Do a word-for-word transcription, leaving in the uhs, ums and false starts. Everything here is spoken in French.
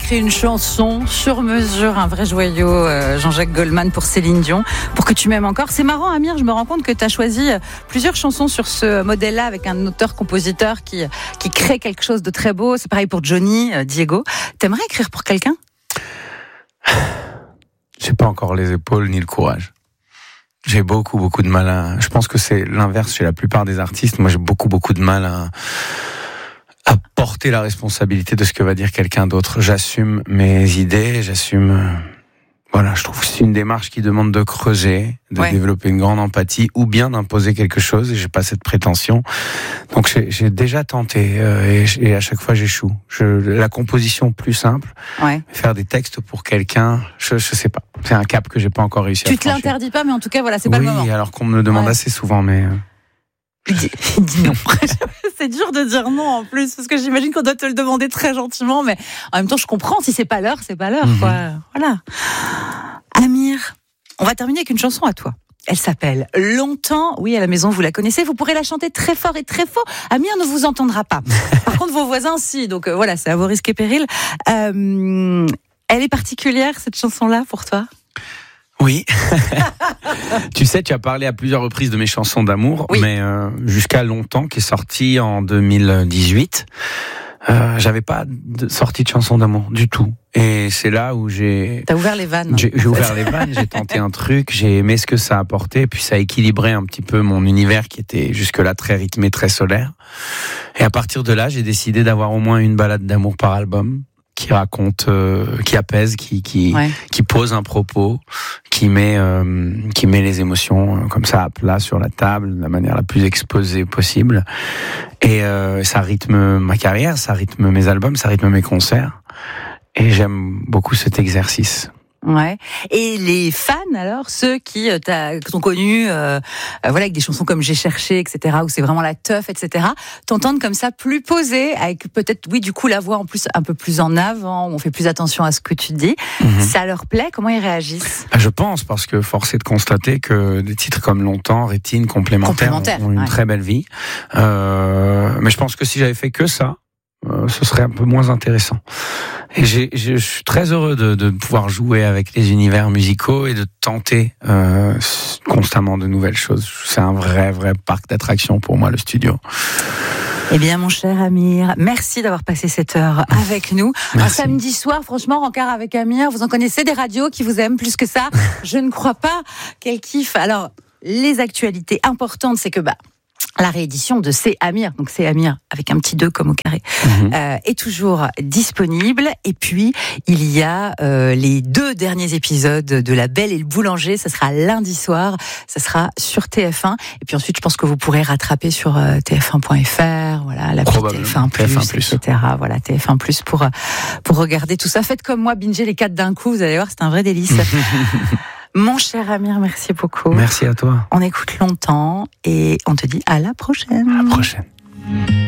écrit une chanson sur mesure, un vrai joyau, euh, Jean-Jacques Goldman pour Céline Dion, pour que tu m'aimes encore. C'est marrant, Amir, je me rends compte que tu as choisi plusieurs chansons sur ce modèle-là avec un auteur-compositeur qui, qui crée quelque chose de très beau. C'est pareil pour Johnny, euh, Diego. T'aimerais écrire pour quelqu'un ? J'ai pas encore les épaules ni le courage. J'ai beaucoup, beaucoup de mal à... Je pense que c'est l'inverse chez la plupart des artistes. Moi, j'ai beaucoup, beaucoup de mal à... à porter la responsabilité de ce que va dire quelqu'un d'autre. J'assume mes idées, j'assume... Voilà, je trouve que c'est une démarche qui demande de creuser, de ouais. développer une grande empathie, ou bien d'imposer quelque chose, et j'ai pas cette prétention. Donc j'ai, j'ai déjà tenté, euh, et, et à chaque fois j'échoue. Je, la composition plus simple, ouais. faire des textes pour quelqu'un, je, je sais pas. C'est un cap que j'ai pas encore réussi tu à franchir. Tu te l'interdis pas, mais en tout cas, voilà, c'est pas oui, le moment. Oui, alors qu'on me le demande ouais. assez souvent, mais... Euh... Il dit, il dit non. C'est dur de dire non en plus, parce que j'imagine qu'on doit te le demander très gentiment, mais en même temps, je comprends. Si c'est pas l'heure, c'est pas l'heure, mm-hmm. quoi. Voilà. Amir, on va terminer avec une chanson à toi. Elle s'appelle Longtemps. Oui, à la maison, vous la connaissez. Vous pourrez la chanter très fort et très faux. Amir ne vous entendra pas. Par contre, vos voisins, si. Donc euh, voilà, c'est à vos risques et périls. Euh, elle est particulière, cette chanson-là, pour toi ? Oui. Tu sais, tu as parlé à plusieurs reprises de mes chansons d'amour, oui. mais euh, jusqu'à Longtemps, qui est sorti en deux mille dix-huit, euh, j'avais pas de sortie de chanson d'amour du tout. Et c'est là où j'ai... T'as ouvert les vannes. J'ai, j'ai ouvert les vannes, j'ai tenté un truc, j'ai aimé ce que ça apportait, puis ça a équilibré un petit peu mon univers qui était jusque-là très rythmé, très solaire. Et à partir de là, j'ai décidé d'avoir au moins une balade d'amour par album, qui raconte, euh, qui apaise, qui qui ouais. qui pose un propos, qui met euh, qui met les émotions euh, comme ça à plat sur la table, de la manière la plus exposée possible. Et euh, ça rythme ma carrière, ça rythme mes albums, ça rythme mes concerts. Et j'aime beaucoup cet exercice. Ouais. Et les fans alors, ceux qui euh, t'ont connu, euh, euh, voilà, avec des chansons comme J'ai cherché, et cetera, où c'est vraiment la teuf, et cetera, t'entendent comme ça plus posé, avec peut-être, oui, du coup, la voix en plus un peu plus en avant, où on fait plus attention à ce que tu dis. Mm-hmm. Ça leur plaît ? Comment ils réagissent ? Je pense, parce que force est de constater que des titres comme Longtemps, Rétine, Complémentaire, Complémentaire ont une ouais. très belle vie. Euh, mais je pense que si j'avais fait que ça, euh, ce serait un peu moins intéressant. Et j'ai, je suis très heureux de, de pouvoir jouer avec les univers musicaux et de tenter euh, constamment de nouvelles choses. C'est un vrai, vrai parc d'attractions pour moi, le studio. Eh bien, mon cher Amir, merci d'avoir passé cette heure avec nous. Merci. Un samedi soir, franchement, rencard avec Amir, vous en connaissez des radios qui vous aiment plus que ça ? Je ne crois pas qu'elle kiffe. Alors, les actualités importantes, c'est que... bah. La réédition de C'est Amir, donc C'est Amir avec un petit deux comme au carré, mmh. euh, est toujours disponible. Et puis il y a euh, les deux derniers épisodes de La Belle et le Boulanger. Ça sera lundi soir, ça sera sur T F un. Et puis ensuite, je pense que vous pourrez rattraper sur euh, T F un point F R, voilà, l'appli T F un plus, T F un plus, et cetera. Voilà, T F un plus pour pour regarder tout ça. Faites comme moi, bingez les quatre d'un coup. Vous allez voir, c'est un vrai délice. Mon cher Amir, merci beaucoup. Merci à toi. On écoute Longtemps et on te dit à la prochaine. À la prochaine.